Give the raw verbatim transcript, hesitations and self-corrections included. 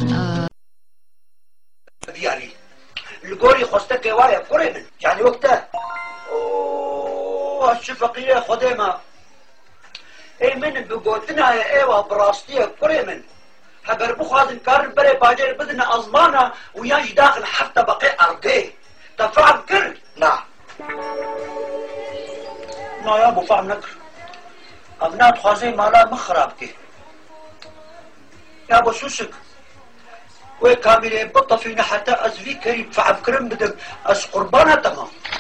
يعني القوري خستك وايا كوري من يعني وقتها اوه الشفقية خديمة اي من بقوتنا يا ايوه براستية كوري من هبر بخوازن كارن بري باجر بدنا ازمانا وياش داخل حتى بقي ارضي تفهم كر لا لا يا ابو فهم نكر ابنات خوازي مالا مخرابكي يا ابو سوسك وكامل بطة فينا حتى ازفي كريم فعب كرم بدم از قربانة تمام